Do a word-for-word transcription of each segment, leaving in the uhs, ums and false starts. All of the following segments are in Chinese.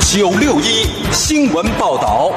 九六一新闻报道。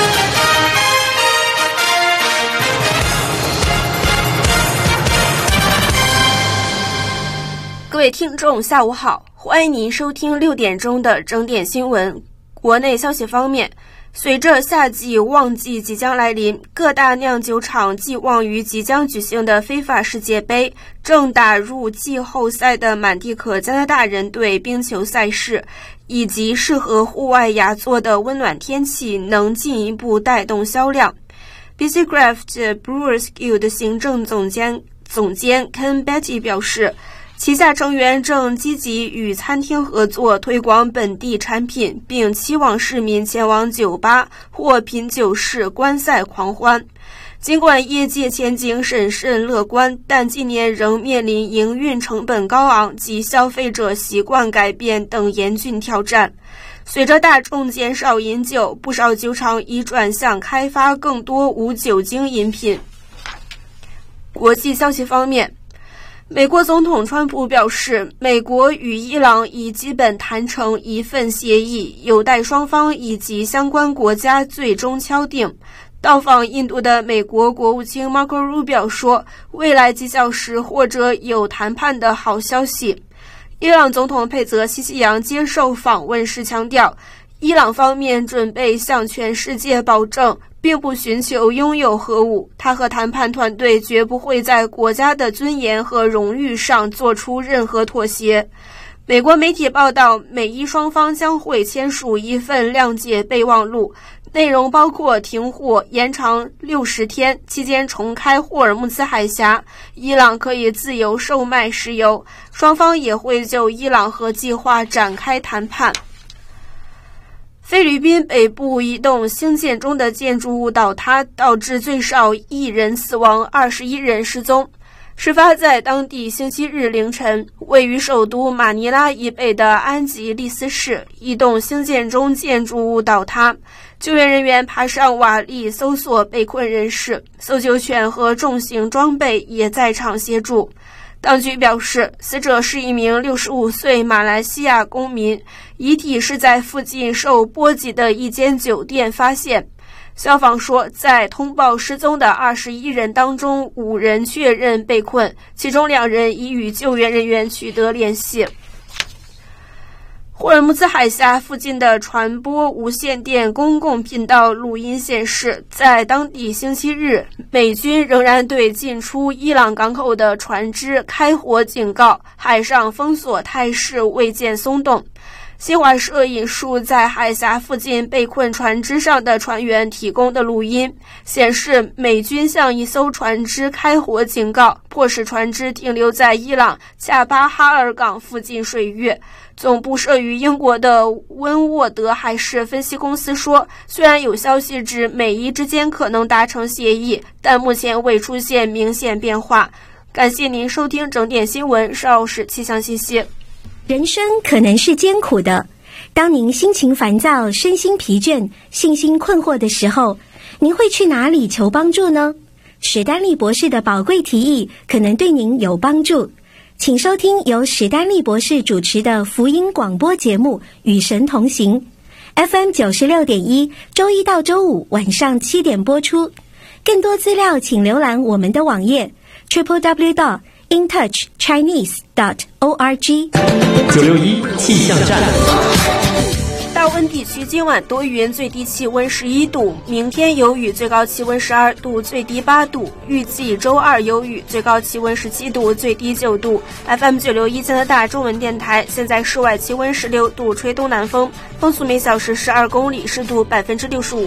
各位听众下午好，欢迎您收听六点钟的整点新闻。国内消息方面，随着夏季旺季即将来临，各大酿酒厂寄望于即将举行的非法世界杯、正打入季后赛的满地可加拿大人队冰球赛事，以及适合户外雅座的温暖天气，能进一步带动销量。B C Craft Brewers Guild 行政总监总监 Ken Betty 表示，旗下成员正积极与餐厅合作推广本地产品，并期望市民前往酒吧或品酒室观赛狂欢。尽管业界前景审慎乐观，但今年仍面临营运成本高昂及消费者习惯改变等严峻挑战。随着大众减少饮酒，不少酒厂已转向开发更多无酒精饮品。国际消息方面，美国总统川普表示，美国与伊朗已基本谈成一份协议，有待双方以及相关国家最终敲定。到访印度的美国国务卿 Marco Rubio 说，未来几小时或者有谈判的好消息。伊朗总统佩泽西西扬接受访问时强调，伊朗方面准备向全世界保证，并不寻求拥有核武，他和谈判团队绝不会在国家的尊严和荣誉上做出任何妥协。美国媒体报道，美伊双方将会签署一份谅解备忘录，内容包括停火延长六十天，期间重开霍尔木兹海峡，伊朗可以自由售卖石油，双方也会就伊朗核计划展开谈判。菲律宾北部一栋兴建中的建筑物倒塌，导致最少一人死亡，二十一人失踪。事发在当地星期日凌晨，位于首都马尼拉以北的安吉利斯市，一栋兴建中建筑物倒塌，救援人员爬上瓦砾搜索被困人士，搜救犬和重型装备也在场协助。当局表示，死者是一名六十五岁马来西亚公民，遗体是在附近受波及的一间酒店发现。消防说，在通报失踪的二十一人当中，五人确认被困，其中两人已与救援人员取得联系。霍尔木兹海峡附近的传播无线电公共频道录音显示，在当地星期日，美军仍然对进出伊朗港口的船只开火警告，海上封锁态势未见松动。新华社引述在海峡附近被困船只上的船员提供的录音，显示美军向一艘船只开火警告，迫使船只停留在伊朗恰巴哈尔港附近水域。总部设于英国的温沃德海事分析公司说，虽然有消息指美伊之间可能达成协议，但目前未出现明显变化。感谢您收听整点新闻，稍是气象信息。 人生可能是艰苦的，当您心情烦躁、身心疲倦、信心困惑的时候，您会去哪里求帮助呢？史丹利博士的宝贵提议可能对您有帮助，请收听由史丹利博士主持的福音广播节目《与神同行》 F M 九十六点一，周一到周五晚上七点播出。更多资料请浏览我们的网页 triple w dot in touch chinese dot org。 九六一气象站。 大温地区今晚多云，最低气温十一度，明天有雨，最高气温十二度，最低八度。预计周二有雨，最高气温十七度，最低九度。F M 九六一加拿大中文电台，现在室外气温十六度，吹东南风，风速每小时十二公里，湿度百分之六十五。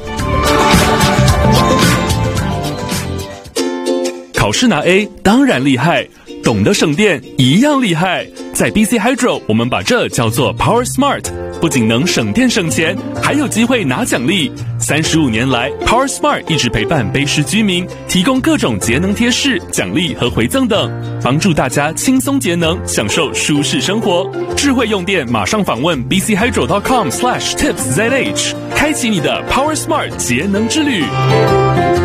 考试拿 A 当然厉害，懂得省电一样厉害。在 B C Hydro， 我们把这叫做 Power Smart， 不仅能省电省钱，还有机会拿奖励。三十五年来 ，Power Smart 一直陪伴卑诗居民，提供各种节能贴士、奖励和回赠等，帮助大家轻松节能，享受舒适生活。智慧用电，马上访问 b c hydro dot com slash tips z h， 开启你的 Power Smart 节能之旅。